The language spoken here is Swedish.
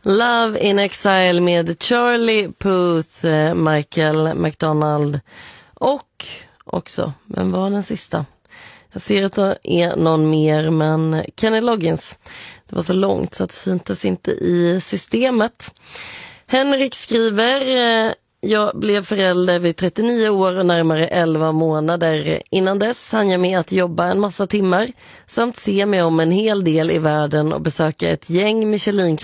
Love in Exile med Charlie Puth, Michael McDonald och också, vem var den sista? Jag ser att det är någon mer, men Kenny Loggins. Det var så långt så att det syntes inte i systemet. Henrik skriver, jag blev förälder vid 39 år och närmare 11 månader. Innan dess hann jag med att jobba en massa timmar samt se mig om en hel del i världen och besöka ett gäng Michelin